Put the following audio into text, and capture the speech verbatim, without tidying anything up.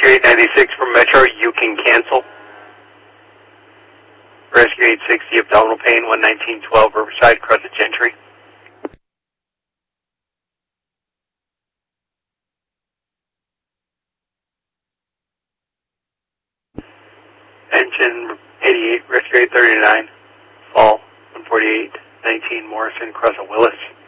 Rescue eight ninety-six from Metro, you can cancel. Rescue eight sixty, abdominal pain, one nineteen twelve Riverside, Crescent Gentry. Engine eighty-eight, Rescue eight thirty-nine, fall, one forty-eight nineteen Morrison, Crescent Willis.